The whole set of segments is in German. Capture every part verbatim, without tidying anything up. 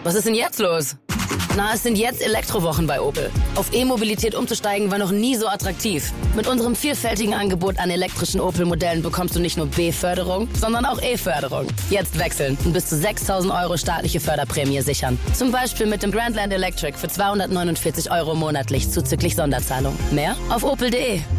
Was ist denn jetzt los? Na, es sind jetzt Elektrowochen bei Opel. Auf E-Mobilität umzusteigen war noch nie so attraktiv. Mit unserem vielfältigen Angebot an elektrischen Opel-Modellen bekommst du nicht nur B-Förderung, sondern auch E-Förderung. Jetzt wechseln und bis zu sechstausend Euro staatliche Förderprämie sichern. Zum Beispiel mit dem Grandland Electric für zweihundertneunundvierzig Euro monatlich zuzüglich Sonderzahlung. Mehr auf opel punkt de.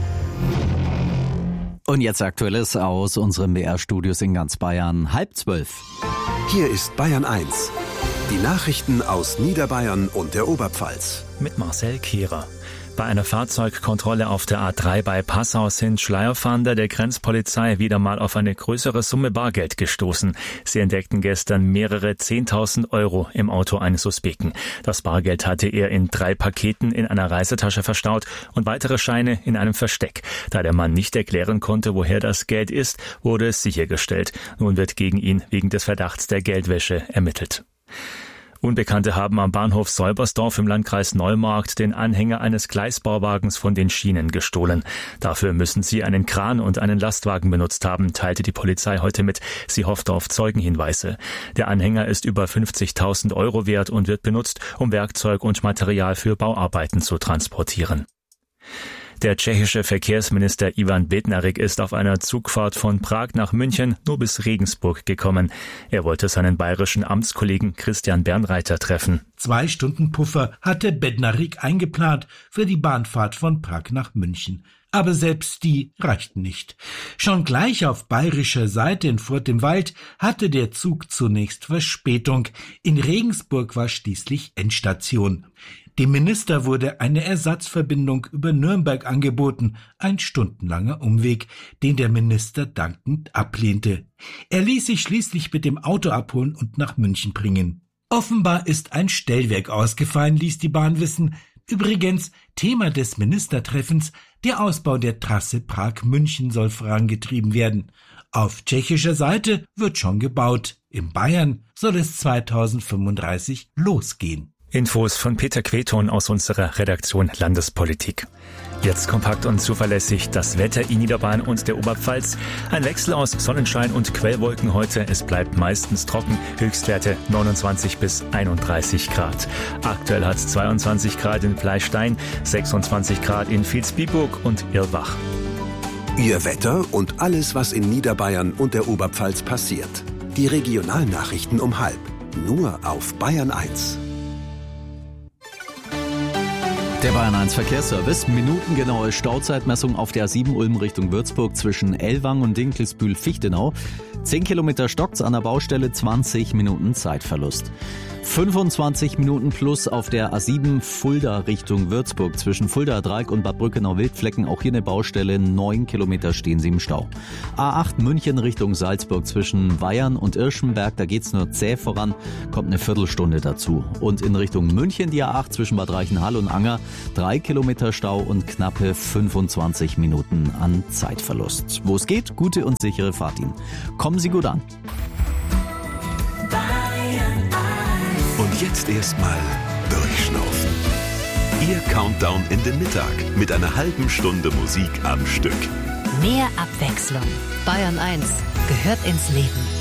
Und jetzt Aktuelles aus unseren B R-Studios in ganz Bayern. Halb zwölf. Hier ist Bayern eins. Die Nachrichten aus Niederbayern und der Oberpfalz. Mit Marcel Kehrer. Bei einer Fahrzeugkontrolle auf der A drei bei Passau sind Schleierfahnder der Grenzpolizei wieder mal auf eine größere Summe Bargeld gestoßen. Sie entdeckten gestern mehrere zehntausend Euro im Auto eines Suspekten. Das Bargeld hatte er in drei Paketen in einer Reisetasche verstaut und weitere Scheine in einem Versteck. Da der Mann nicht erklären konnte, woher das Geld ist, wurde es sichergestellt. Nun wird gegen ihn wegen des Verdachts der Geldwäsche ermittelt. Unbekannte haben am Bahnhof Säubersdorf im Landkreis Neumarkt den Anhänger eines Gleisbauwagens von den Schienen gestohlen. Dafür müssen sie einen Kran und einen Lastwagen benutzt haben, teilte die Polizei heute mit. Sie hoffte auf Zeugenhinweise. Der Anhänger ist über fünfzigtausend Euro wert und wird benutzt, um Werkzeug und Material für Bauarbeiten zu transportieren. Der tschechische Verkehrsminister Ivan Bednarik ist auf einer Zugfahrt von Prag nach München nur bis Regensburg gekommen. Er wollte seinen bayerischen Amtskollegen Christian Bernreiter treffen. Zwei Stunden Puffer hatte Bednarik eingeplant für die Bahnfahrt von Prag nach München. Aber selbst die reichten nicht. Schon gleich auf bayerischer Seite in Furt im Wald hatte der Zug zunächst Verspätung. In Regensburg war schließlich Endstation. Dem Minister wurde eine Ersatzverbindung über Nürnberg angeboten, ein stundenlanger Umweg, den der Minister dankend ablehnte. Er ließ sich schließlich mit dem Auto abholen und nach München bringen. Offenbar ist ein Stellwerk ausgefallen, ließ die Bahn wissen. Übrigens, Thema des Ministertreffens, der Ausbau der Trasse Prag-München soll vorangetrieben werden. Auf tschechischer Seite wird schon gebaut. In Bayern soll es zweitausendfünfunddreißig losgehen. Infos von Peter Queton aus unserer Redaktion Landespolitik. Jetzt kompakt und zuverlässig das Wetter in Niederbayern und der Oberpfalz. Ein Wechsel aus Sonnenschein und Quellwolken heute. Es bleibt meistens trocken. Höchstwerte neunundzwanzig bis einunddreißig Grad. Aktuell hat es zweiundzwanzig Grad in Fleischstein, sechsundzwanzig Grad in Vilsbiburg und Irlbach. Ihr Wetter und alles, was in Niederbayern und der Oberpfalz passiert. Die Regionalnachrichten um halb. Nur auf Bayern eins. Der Bayern eins Verkehrsservice. Minutengenaue Stauzeitmessung auf der A sieben Ulm Richtung Würzburg zwischen Ellwang und Dinkelsbühl-Fichtenau. zehn Kilometer stockt's an der Baustelle, zwanzig Minuten Zeitverlust. fünfundzwanzig Minuten plus auf der A sieben Fulda Richtung Würzburg zwischen Fuldaer Dreieck und Bad Brückenau-Wildflecken. Auch hier eine Baustelle, neun Kilometer stehen sie im Stau. A acht München Richtung Salzburg zwischen Weyern und Irschenberg, da geht's nur zäh voran, kommt eine Viertelstunde dazu. Und in Richtung München die A acht zwischen Bad Reichenhall und Anger, drei Kilometer Stau und knappe fünfundzwanzig Minuten an Zeitverlust. Wo es geht, gute und sichere Fahrt Ihnen. Kommen Sie gut an. Und jetzt erstmal durchschnaufen. Ihr Countdown in den Mittag mit einer halben Stunde Musik am Stück. Mehr Abwechslung. Bayern eins gehört ins Leben.